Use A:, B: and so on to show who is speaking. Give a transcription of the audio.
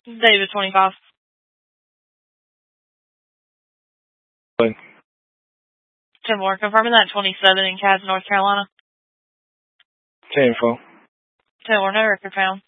A: David 25. 10-4, confirming that 27 in Cass, North Carolina.
B: 10-4.
A: 10-4, no record found.